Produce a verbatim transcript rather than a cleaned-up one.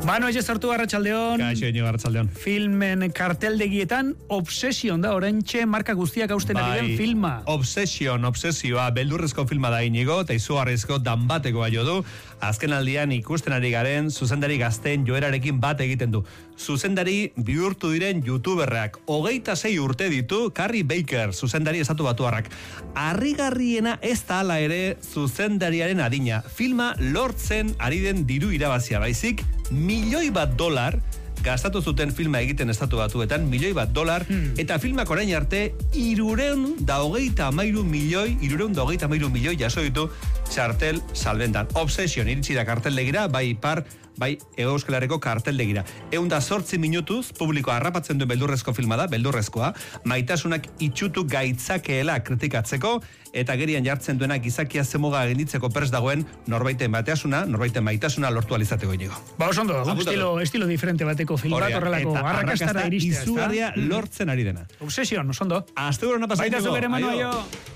Bano, ez sartu Arratsaldeon. Kaixo, Iñigo, Arratsaldeon. Filmen karteldegietan Obsession da oraintxe marka guztiak hausten ari den filma. Obsession, obsesioa, beldurrezko filma da Iñigo, eta izugarrizko danbatekoa jo du. Azken aldian ikusten ari garen, zuzendari gazteen joerarekin bat egiten du. Zuzendari bihurtu diren youtuberrak. Hogeita sei urte ditu, Carrie Baker, zuzendari estatu batuarrak. Harrigarriena ez da hala ere zuzendariaren adina. Filma lortzen ari den diru irabazia baizik, milioi bat dolar gastatu zuten filma egiten estatu batuetan, milioi bat dolar, hmm. eta filmak orain arte irureun da hogeita amairu milioi, irureun da hogeita amairu milioi jaso ditu txartel salbentan. Obsession iritsi da karteldegira, bai par, bai Euskal Herriko karteldegira. Egun da sortzi minutuz, publikoa harrapatzen duen beldurrezko filma da, beldurrezkoa, maitasunak itxutu gaitzakeela kritikatzeko, eta gerian jartzen duena gizakia zemuga genditzeko pers dagoen norbaiten bateasuna, norbaiten maitasuna lortu alizateko Iñigo. Ba, oso ondo, estilo, estilo diferente bateko film bat horrelako arrakastara iristea. Izugarria lortzen ari dena. Obsession, oso ondo. Azte gure napasak. Baita zu bere manoa jo.